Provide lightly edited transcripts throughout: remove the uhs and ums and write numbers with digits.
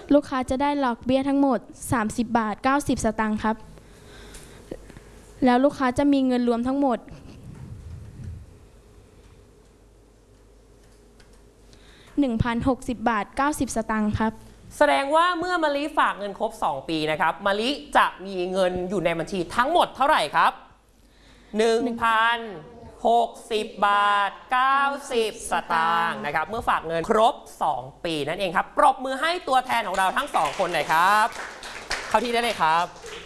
ลูกค้าจะได้ดอกเบี้ยทั้งหมด30 บาท 90 สตางค์ครับแล้วลูกค้าจะมีเงินรวมทั้งหมด1,060 บาท 90 สตางค์ครับแสดงว่าเมื่อมะลิฝากเงินครบ2 ปีนะครับมะลิจะมีเงินอยู่ในบัญชีทั้งหมดเท่าไหร่ครับ 1,060 บาท 90 สตางค์นะครับเมื่อฝากเงินครบ2 ปีนั่นเองครับปรบมือให้ตัวแทนของเราทั้ง2 คนหน่อยครับเข้าที่ได้เลยครับ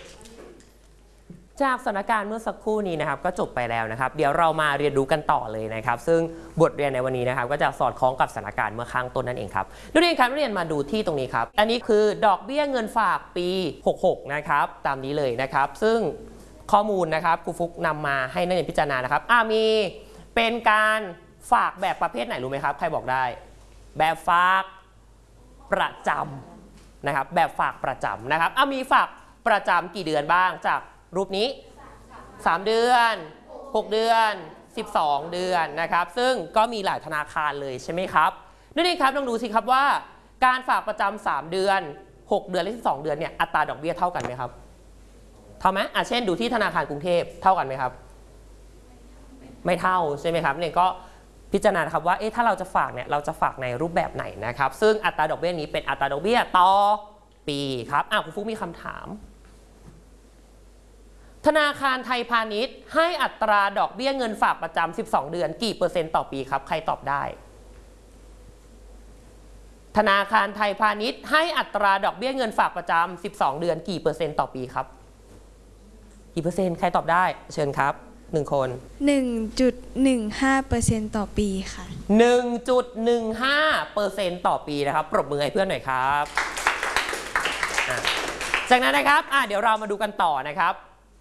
จากสถานการณ์เมื่อสักครู่นี้นะครับก็จบไปแล้วนะครับเดี๋ยวเรามาเรียนรู้กันต่อเลยนะครับซึ่งบทเรียนในวันนี้นะครับก็จะสอดคล้องกับสถานการณ์เมื่อข้างต้นนั่นเองครับนักเรียนครับนักเรียนมาดูที่ตรงนี้ครับอันนี้คือดอกเบี้ยเงินฝากปี66นะครับตามนี้เลยนะครับซึ่งข้อมูลนะครับครูฟุกนำมาให้นักเรียนพิจารณานะครับมีเป็นการฝากแบบประเภทไหนรู้ไหมครับใครบอกได้แบบฝากประจำนะครับแบบฝากประจำนะครับมีฝากประจำกี่เดือนบ้างจากรูปนี้3 เดือน6 เดือน12 เดือนนะครับซึ่งก็มีหลายธนาคารเลยใช่ไหมครับนักเรียนครับลองดูสิครับว่าการฝากประจำ3 เดือน6 เดือนและ12 เดือนเนี่ยอัตราดอกเบี้ยเท่ากันไหมครับเท่าไหมเช่นดูที่ธนาคารกรุงเทพเท่ากันไหมครับไม่เท่าใช่ไหมครับเนี่ยก็พิจารณาครับว่าถ้าเราจะฝากเนี่ยเราจะฝากในรูปแบบไหนนะครับซึ่งอัตราดอกเบี้ยนี้เป็นอัตราดอกเบี้ยต่อปีครับครูฟุกมีคำถามธนาคารไทยพาณิชย์ให้อัตราดอกเบี้ยเงินฝากประจำ12 เดือนกี่เปอร์เซ็นต์ต่อปีครับใครตอบได้ธนาคารไทยพาณิชย์ให้อัตราดอกเบี้ยเงินฝากประจำ12 เดือนกี่เปอร์เซ็นต์ต่อปีครับกี่เปอร์เซ็นต์ใครตอบได้เชิญครับ1 คน 1.15% ต่อปีค่ะ 1.15% ต่อปีนะครับปรบมือให้เพื่อนหน่อยครับจากนั้นนะครับเดี๋ยวเรามาดูกันต่อนะครับ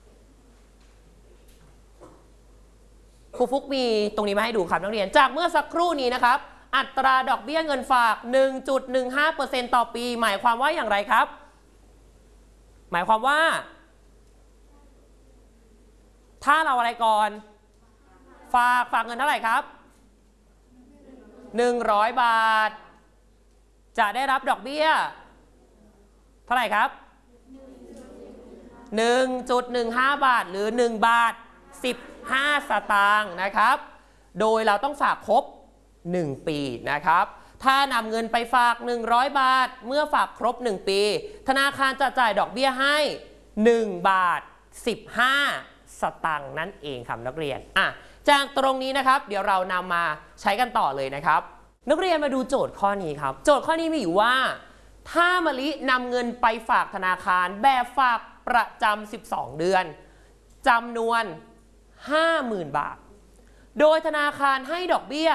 ครูฟุกมีตรงนี้มาให้ดูครับนักเรียนจากเมื่อสักครู่นี้นะครับอัตราดอกเบี้ยเงินฝาก 1.15% ต่อปีหมายความว่าอย่างไรครับหมายความว่าถ้าเราอะไรก่อนฝากเงินเท่าไหร่ครับ100 บาทจะได้รับดอกเบี้ยเท่าไหร่ครับ 1.15 บาทหรือ1 บาท 15 สตางค์นะครับโดยเราต้องฝากครบ1 ปีนะครับถ้านำเงินไปฝาก100 บาทเมื่อฝากครบ1 ปีธนาคารจะจ่ายดอกเบี้ยให้1 บาท 15 สตางค์นั่นเองครับนักเรียนจากตรงนี้นะครับเดี๋ยวเรานำมาใช้กันต่อเลยนะครับนักเรียนมาดูโจทย์ข้อนี้ครับโจทย์ข้อนี้มีอยู่ว่าถ้ามะลินำเงินไปฝากธนาคารแบบฝากประจำ12 เดือนจำนวน 50,000 บาทโดยธนาคารให้ดอกเบี้ย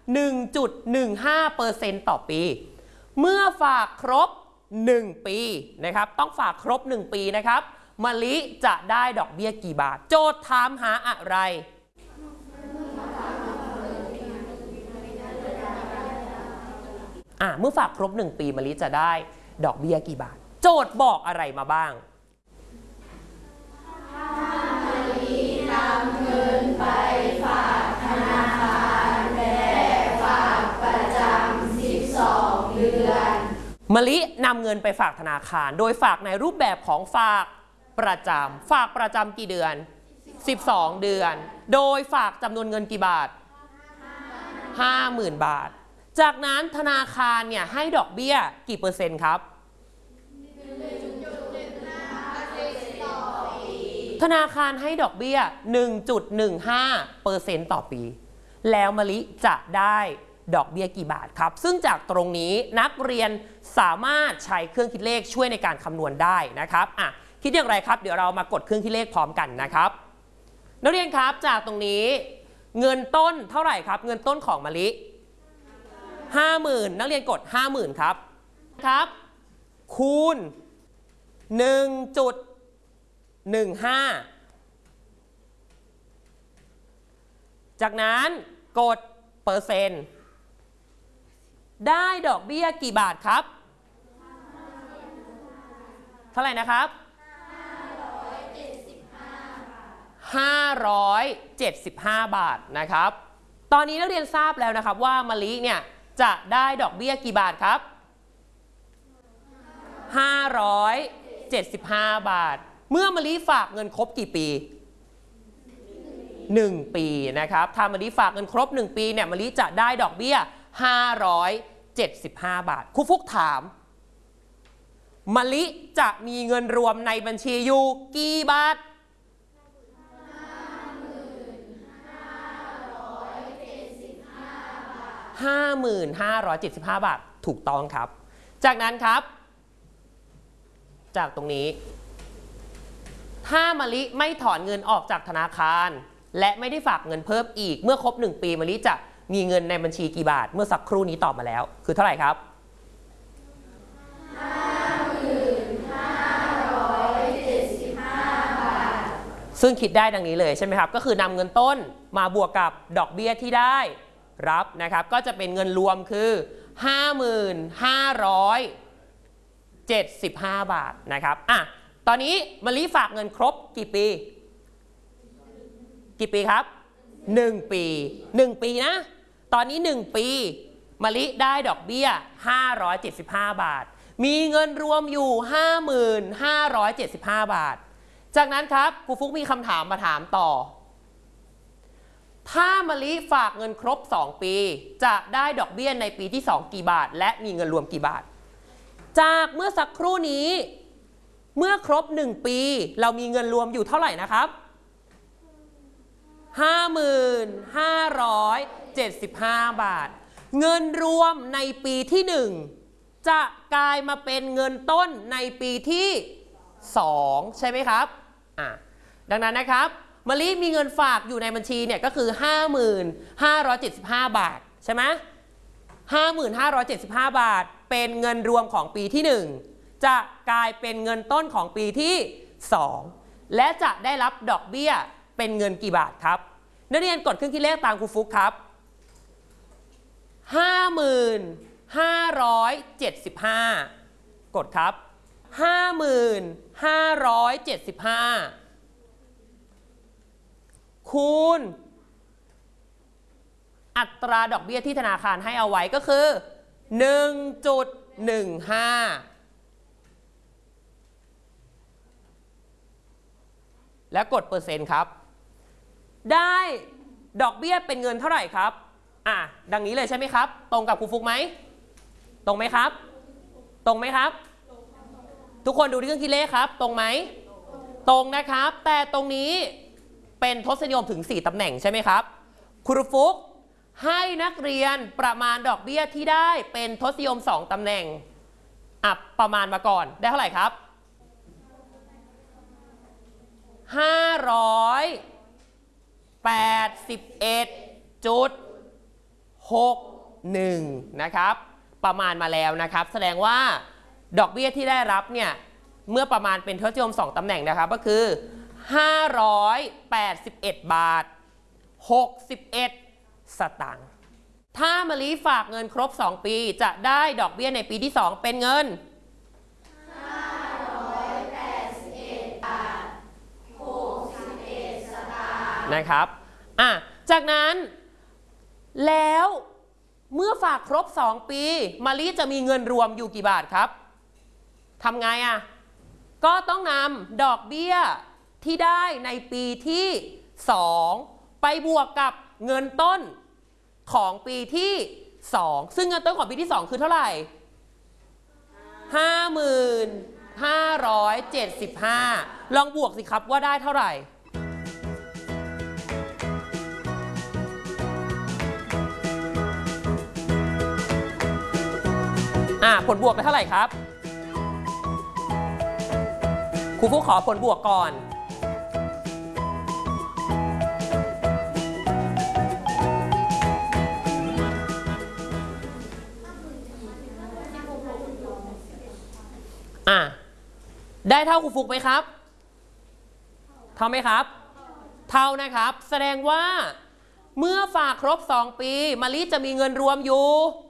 1.15% ต่อปีเมื่อฝากครบ1 ปีนะครับต้องฝากครบ1 ปีนะครับมะลิจะได้ดอกเบี้ยกี่บาทโจทย์ถามหาอะไรเมื่อฝากครบ1 ปีมะลิจะได้ดอกเบี้ยกี่บาทโจทย์บอกอะไรมาบ้างถ้ามะลินำเงินไปฝากธนาคารแบบฝากประจำ12 เดือนมะลินำเงินไปฝากธนาคารโดยฝากในรูปแบบของฝากประจำฝากประจำกี่เดือน12 เดือนโดยฝากจำนวนเงินกี่บาท 50,000 บาทจากนั้นธนาคารเนี่ยให้ดอกเบี้ยกี่เปอร์เซ็นต์ครับ ธนาคารให้ดอกเบี้ย 1.15% ต่อปีแล้วมะลิจะได้ดอกเบี้ยกี่บาทครับซึ่งจากตรงนี้นักเรียนสามารถใช้เครื่องคิดเลขช่วยในการคำนวณได้นะครับคิดอย่างไรครับเดี๋ยวเรามากดเครื่องคิดเลขพร้อมกันนะครับนักเรียนครับจากตรงนี้เงินต้นเท่าไหร่ครับเงินต้นของมะลิ 50,000 นักเรียนกด 50,000 ครับคูณ 1.15 จากนั้นกดเปอร์เซ็นต์ได้ดอกเบี้ยกี่บาทครับเท่าไหร่นะครับ575 บาทนะครับตอนนี้นักเรียนทราบแล้วนะครับว่ามะลิเนี่ยจะได้ดอกเบี้ยกี่บาทครับ 575 บาทเมื่อมะลิฝากเงินครบกี่ปี1 ปีนะครับถ้ามะลิฝากเงินครบ1 ปีเนี่ยมะลิจะได้ดอกเบี้ย575 บาทครูฟุกถามมะลิจะมีเงินรวมในบัญชีอยู่กี่บาท5,575 บาทถูกต้องครับจากนั้นครับจากตรงนี้ถ้ามะลิไม่ถอนเงินออกจากธนาคารและไม่ได้ฝากเงินเพิ่มอีกเมื่อครบ1 ปีมะลิจะมีเงินในบัญชีกี่บาทเมื่อสักครู่นี้ตอบมาแล้วคือเท่าไหร่ครับซึ่งคิดได้ดังนี้เลยใช่ไหมครับก็คือนำเงินต้นมาบวกกับดอกเบี้ยที่ได้รับนะครับก็จะเป็นเงินรวมคือ 5,575 บาทนะครับตอนนี้มะลิฝากเงินครบกี่ปีครับ1 ปี1 ปีนะตอนนี้1 ปีมะลิได้ดอกเบี้ย575 บาทมีเงินรวมอยู่ 5,575 บาทจากนั้นครับครูฟุกมีคำถามมาถามต่อถ้ามะลิฝากเงินครบ2 ปีจะได้ดอกเบี้ยในปีที่2กี่บาทและมีเงินรวมกี่บาทจากเมื่อสักครู่นี้เมื่อครบ1 ปีเรามีเงินรวมอยู่เท่าไหร่นะครับ5,575 บาทเงินรวมในปีที่1จะกลายมาเป็นเงินต้นในปีที่2ใช่ไหมครับดังนั้นนะครับมะลิมีเงินฝากอยู่ในบัญชีเนี่ยก็คือ 5,575 บาทใช่ไหม5,575 บาทเป็นเงินรวมของปีที่1จะกลายเป็นเงินต้นของปีที่2และจะได้รับดอกเบี้ยเป็นเงินกี่บาทครับนักเรียนกดเครื่องคิดเลขตามครูฟุกครับ 5,575 กดครับ 5,575 คูณอัตราดอกเบี้ยที่ธนาคารให้เอาไว้ก็คือ 1.15 และกดเปอร์เซ็นต์ครับได้ดอกเบี้ยเป็นเงินเท่าไหร่ครับดังนี้เลยใช่ไหมครับตรงกับครูฟุกไหมตรงไหมครับตรงไหมครับทุกคนดูที่เครื่องคิดเลขครับตรงไหมตรงนะครับแต่ตรงนี้เป็นทศนิยมถึง4 ตำแหน่งใช่ไหมครับครูฟุกให้นักเรียนประมาณดอกเบี้ยที่ได้เป็นทศนิยม2 ตำแหน่งประมาณมาก่อนได้เท่าไหร่ครับ581.61นะครับประมาณมาแล้วนะครับแสดงว่าดอกเบี้ยที่ได้รับเนี่ยเมื่อประมาณเป็นทศนิยม2 ตำแหน่งนะครับก็คือ581 บาท 61 สตางค์ถ้ามะลิฝากเงินครบ2 ปีจะได้ดอกเบี้ยในปีที่2เป็นเงินนะครับจากนั้นแล้วเมื่อฝากครบ2 ปีมะลิจะมีเงินรวมอยู่กี่บาทครับทำไงก็ต้องนำดอกเบี้ยที่ได้ในปีที่2ไปบวกกับเงินต้นของปีที่2ซึ่งเงินต้นของปีที่2คือเท่าไหร่ 5,575 ลองบวกสิครับว่าได้เท่าไหร่ผลบวกไปเท่าไหร่ครับครูฟุกขอผลบวกก่อนได้เท่าครูฟุกไหมครับเท่าไหมครับเท่านะครับแสดงว่าเมื่อฝากครบ2 ปีมะลิจะมีเงินรวมอยู่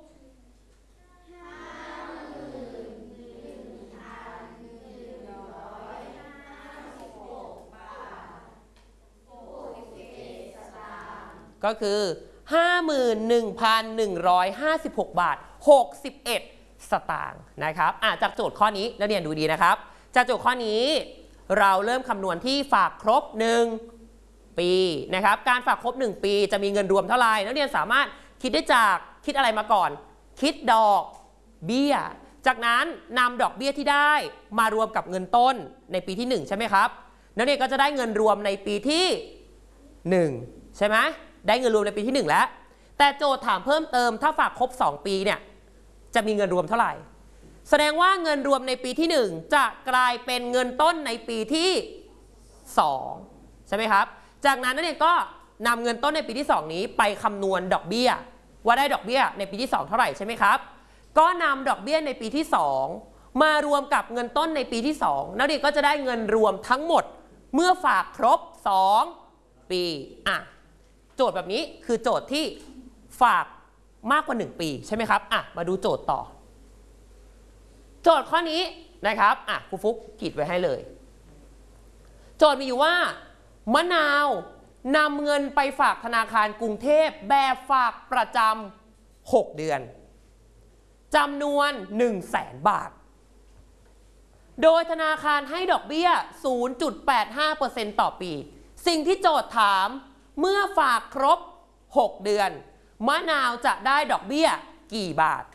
ก็คือ 51,156 บาท 61 สสตางค์นะครับจากโจทย์ข้อนี้นักเรียนดูดีนะครับจากโจทย์ข้อนี้เราเริ่มคำนวณที่ฝากครบ1ปีนะครับการฝากครบ1ปีจะมีเงินรวมเท่าไหร่นักเรียนสามารถคิดได้จากคิดอะไรมาก่อนคิดดอกเบี้ยจากนั้นนำดอกเบี้ยที่ได้มารวมกับเงินต้นในปีที่1ใช่ไหมครับนักเรียนก็จะได้เงินรวมในปีที่1ใช่ไหมได้เงินรวมในปีที่1แล้วแต่โจทย์ถามเพิ่มเติมถ้าฝากครบ2ปีเนี่ยจะมีเงินรวมเท่าไหร่แสดงว่าเงินรวมในปีที่1จะกลายเป็นเงินต้นในปีที่2ใช่ไหมครับจากนั้นนักเรียนก็นำเงินต้นในปีที่2นี้ไปคำนวณดอกเบี้ยว่าได้ดอกเบี้ยในปีที่2เท่าไหร่ใช่ไหมครับก็นำดอกเบี้ยในปีที่2มารวมกับเงินต้นในปีที่2นักเรียนก็จะได้เงินรวมทั้งหมดเมื่อฝากครบ2ปีโจทย์แบบนี้คือโจทย์ที่ฝากมากกว่า1ปีใช่ไหมครับมาดูโจทย์ต่อโจทย์ข้อนี้นะครับครูฟุกขีดไว้ให้เลยโจทย์มีอยู่ว่ามะนาวนำเงินไปฝากธนาคารกรุงเทพแบบฝากประจำ6 เดือนจำนวน 100,000 บาทโดยธนาคารให้ดอกเบี้ย 0.85% ต่อปีสิ่งที่โจทย์ถามเมื่อฝากครบ6 เดือนมะนาวจะได้ดอกเบี้ยกี่บาท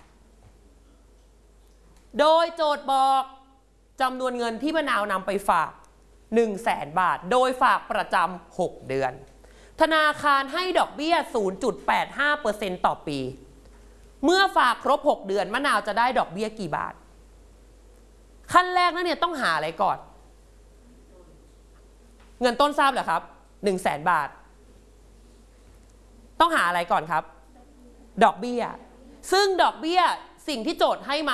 โดยโจทย์บอกจำนวนเงินที่มะนาวนำไปฝาก 100,000 บาทโดยฝากประจำ6 เดือนธนาคารให้ดอกเบี้ย 0.85% ต่อปีเมื่อฝากครบ6 เดือนมะนาวจะได้ดอกเบี้ยกี่บาทขั้นแรกนั่นเนี่ยต้องหาอะไรก่อนเงินต้นทราบเหรอครับ 100,000 บาทต้องหาอะไรก่อนครับดอกเบี้ยซึ่งดอกเบี้ยสิ่งที่โจทย์ให้มา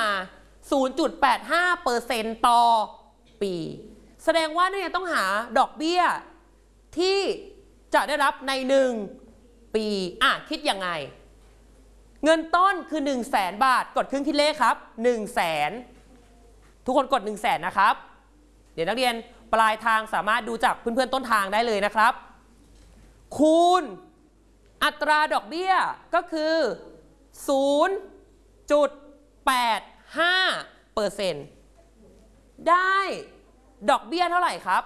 0.85% ต่อปีแสดงว่าเนี่ยต้องหาดอกเบี้ยที่จะได้รับใน1ปีคิดยังไงเงินต้นคือ 100,000 บาทกดเครื่องคิดเลขครับ 100,000ทุกคนกด 100,000 นะครับเดี๋ยวนักเรียนปลายทางสามารถดูจากเพื่อนๆต้นทางได้เลยนะครับคูณอัตราดอกเบี้ยก็คือ 0.85% ได้ดอกเบี้ยเท่าไหร่ครับ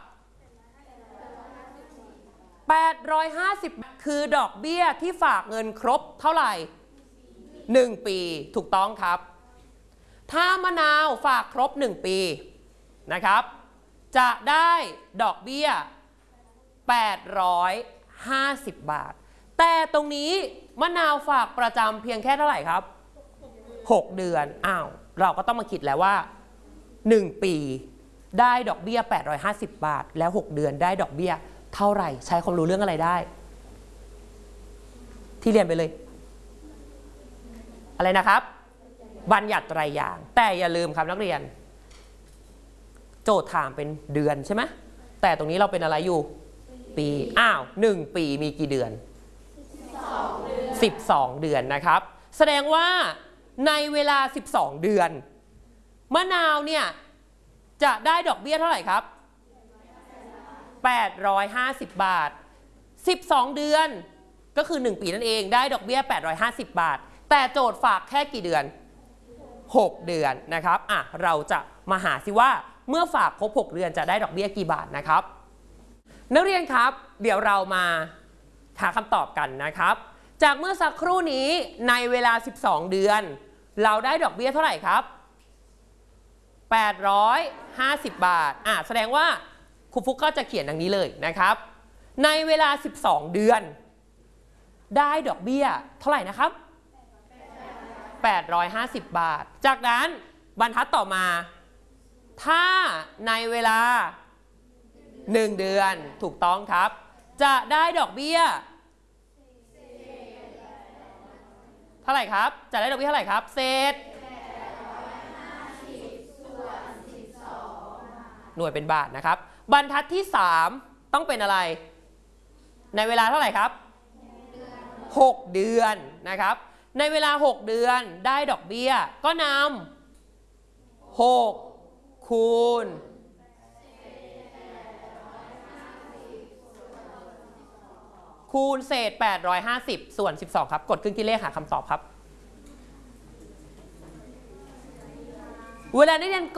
850คือดอกเบี้ยที่ฝากเงินครบเท่าไหร่1ปีถูกต้องครับถ้ามะนาวฝากครบ1ปีนะครับจะได้ดอกเบี้ย850 บาทแต่ตรงนี้มะนาวฝากประจำเพียงแค่เท่าไหร่ครับ6 เดือนเราก็ต้องมาคิดแล้วว่า1ปีได้ดอกเบี้ย850 บาทแล้ว6 เดือนได้ดอกเบี้ยเท่าไหร่ใช้ความรู้เรื่องอะไรได้ที่เรียนไปเลยอะไรนะครับบัญญัติไตรยางค์แต่อย่าลืมครับนักเรียนโจทย์ถามเป็นเดือนใช่ไหมแต่ตรงนี้เราเป็นอะไรอยู่ปี1ปีมีกี่เดือน12 เดือนนะครับแสดงว่าในเวลา12 เดือนมะนาวเนี่ยจะได้ดอกเบี้ยเท่าไหร่ครับ850 บาท12 เดือนก็คือ1ปีนั่นเองได้ดอกเบี้ย850 บาทแต่โจทย์ฝากแค่กี่เดือน6 เดือนนะครับเราจะมาหาสิว่าเมื่อฝากครบ6 เดือนจะได้ดอกเบี้ยกี่บาทนะครับนักเรียนครับเดี๋ยวเรามาหาคำตอบกันนะครับจากเมื่อสักครู่นี้ในเวลา12 เดือนเราได้ดอกเบี้ยเท่าไหร่ครับ850 บาทแสดงว่าครูฟุกก็จะเขียนดังนี้เลยนะครับในเวลา12 เดือนได้ดอกเบี้ยเท่าไหร่นะครับ850 บาทจากนั้นบรรทัดต่อมาถ้าในเวลา1 เดือนถูกต้องครับจะได้ดอกเบี้ยเท่าไหร่ครับจะได้ดอกเบี้ยเท่าไหร่ครับเศษหน่วยเป็นบาทนะครับบรรทัดที่3ต้องเป็นอะไรในเวลาเท่าไหร่ครับ6 เดือนนะครับในเวลา6 เดือนได้ดอกเบี้ยก็นำ6คูณเศษ850ส่วน12ครับกดเครื่องคิดเลขหาคำตอบครับเวลานักเรียน